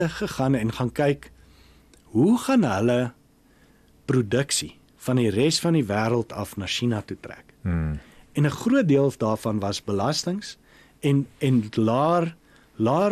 gegaan en gaan kyk, hoe gaan hulle produksie van die res van die wêreld af na China toe trek. En 'n groot deel daarvan was belastings en laer